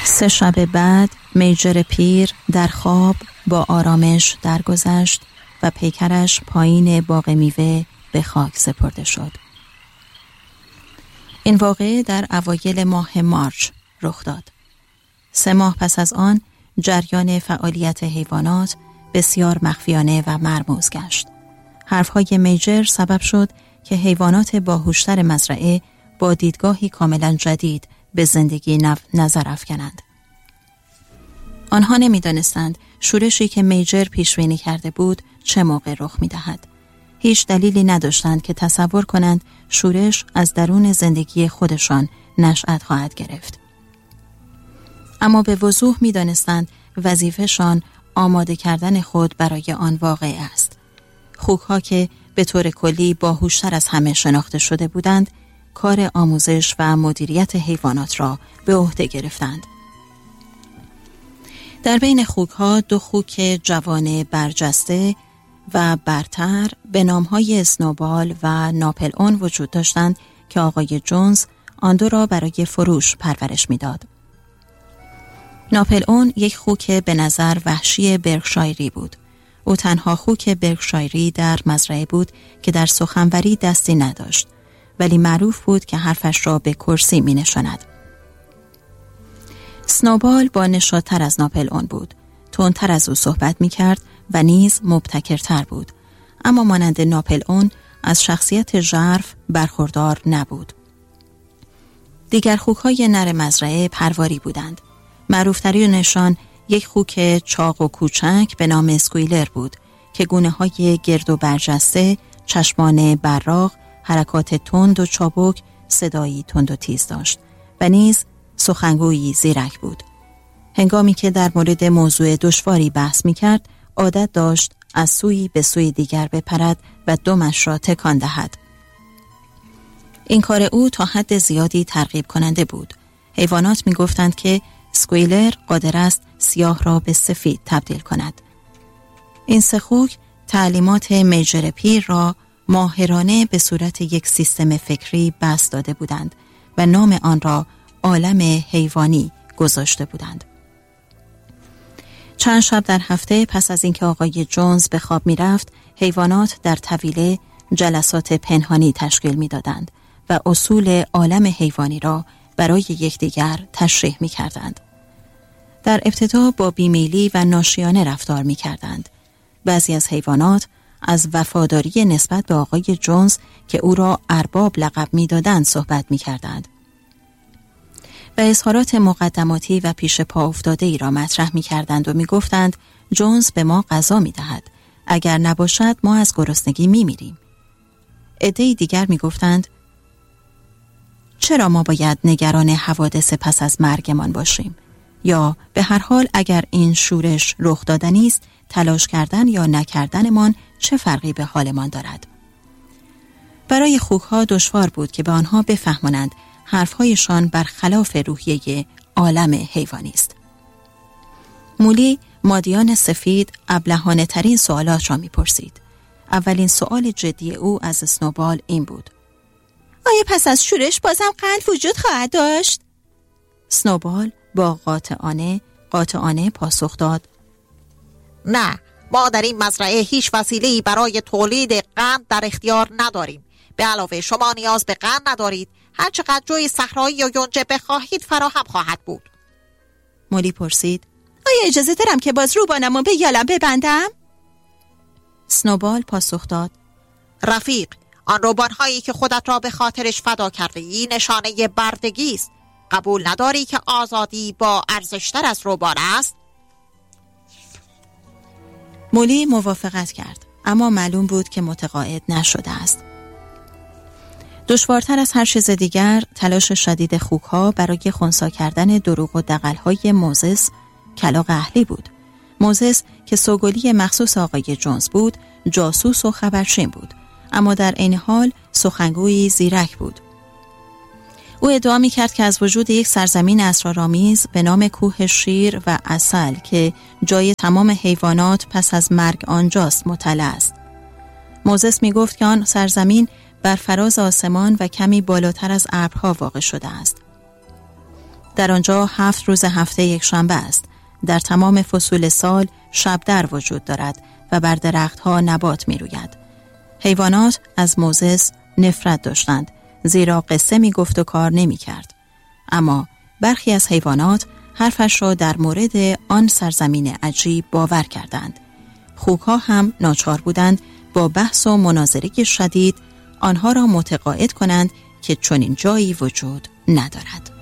3 شب بعد میجر پیر در خواب با آرامش درگذشت و پیکرش پایین باغ میوه به خاک سپرده شد. این واقعه در اوایل ماه مارچ رخ داد. 3 ماه پس از آن جریان فعالیت حیوانات بسیار مخفیانه و مرموز گشت. حرفهای میجر سبب شد که حیوانات باهوشتر مزرعه با دیدگاهی کاملا جدید به زندگی نظر افکنند. آنها نمی‌دانستند شورشی که میجر پیش‌بینی کرده بود چه موقع رخ می‌دهد. هیچ دلیلی نداشتند که تصور کنند شورش از درون زندگی خودشان نشأت خواهد گرفت. اما به وضوح می‌دانستند وظیفه‌شان آماده کردن خود برای آن واقعه است. خوک‌ها که به طور کلی باهوشتر از همه شناخته شده بودند، کار آموزش و مدیریت حیوانات را به عهده گرفتند. در بین خوک‌ها 2 خوک جوان برجسته و برتر به نام‌های اسنوبال و ناپل اون وجود داشتند که آقای جونز آن 2 را برای فروش پرورش می‌داد. ناپل اون یک خوک به نظر وحشی برکشایری بود. او تنها خوک برکشایری در مزرعه بود که در سخنوری دستی نداشت، ولی معروف بود که حرفش را به کرسی می نشاند. اسنوبال با نشاط‌تر از ناپل اون بود. تندتر از او صحبت می کرد و نیز مبتکرتر بود، اما مانند ناپل اون از شخصیت ژرف برخوردار نبود. دیگر خوک‌های نر مزرعه پرواری بودند. معروفترینشان یک خوک چاق و کوچک به نام اسکویلر بود که گونه‌های گرد و برجسته، چشمان براق، حرکات تند و چابک، صدایی تند و تیز داشت و نیز سخنگویی زیرک بود. هنگامی که در مورد موضوع دشواری بحث می‌کرد، عادت داشت از سوی به سوی دیگر بپرد و دمش را تکان دهد. این کار او تا حد زیادی ترغیب کننده بود. حیوانات می‌گفتند که اسکویلر قادر است سیاه را به سفید تبدیل کند. این 3 خوک تعلیمات میجر پیر را ماهرانه به صورت یک سیستم فکری بسط داده بودند و نام آن را عالم حیوانی گذاشته بودند. چند شب در هفته پس از اینکه آقای جونز به خواب می رفت، حیوانات در طویله جلسات پنهانی تشکیل می دادند و اصول عالم حیوانی را برای یکدیگر تشریح می کردند. در ابتدا با بیمیلی و ناشیانه رفتار می کردند. بعضی از حیوانات از وفاداری نسبت به آقای جونز که او را ارباب لقب می دادند صحبت می کردند و اظهارات مقدماتی و پیش پا افتاده ای را مطرح می کردند و می گفتند جونز به ما غذا می دهد. اگر نباشد ما از گرسنگی می میریم. عده‌ای دیگر می گفتند چرا ما باید نگران حوادث پس از مرگمان باشیم؟ یا به هر حال اگر این شورش رخ دادنی است، تلاش کردن یا نکردنمان چه فرقی به حالمان دارد؟ برای خوک‌ها دشوار بود که به آنها بفهمانند حرفهایشان برخلاف روحیه عالم حیوانی است. مولی مادیان سفید ابلهانه ترین سوالات را می‌پرسید. اولین سوال جدی او از اسنوبال این بود: آیا پس از شورش بازم قند وجود خواهد داشت؟ اسنوبال با قاطعانه پاسخ داد: نه، ما در این مزرعه هیچ وسیله‌ای برای تولید قند در اختیار نداریم. به علاوه شما نیاز به قند ندارید. هر چقدر جوی صحرایی یا یونجه بخواهید فراهم خواهد بود. مولی پرسید: آیا اجازه دارم که باز روبانمو به یالم ببندم؟ اسنوبال پاسخ داد: رفیق، آن روبان‌هایی که خودت را به خاطرش فدا کرده ای نشانه بردگی است. قبول نداری که آزادی با ارزشتر از روبان است؟ مولی موافقت کرد، اما معلوم بود که متقاعد نشده است. دشوارتر از هر چیز دیگر تلاش شدید خوک‌ها برای خنثی کردن دروغ و دغل‌های موزس کلاغ اهلی بود. موزس که سوگلی مخصوص آقای جونز بود، جاسوس و خبرچین بود، اما در عین حال سخنگویی زیرک بود. او ادعا می‌کرد که از وجود یک سرزمین اسرارآمیز به نام کوه شیر و عسل که جای تمام حیوانات پس از مرگ آنجاست مطلع است. موزس می‌گفت که آن سرزمین بر فراز آسمان و کمی بالاتر از ابرها واقع شده است. در آنجا 7 روز هفته یک شنبه است. در تمام فصول سال شب در وجود دارد و بر درختها نبات می روید. حیوانات از موزس نفرت داشتند، زیرا قصه می گفت و کار نمی کرد. اما برخی از حیوانات حرفش را در مورد آن سرزمین عجیب باور کردند. خوک‌ها هم ناچار بودند با بحث و مناظره شدید آنها را متقاعد کنند که چنین جایی وجود ندارد.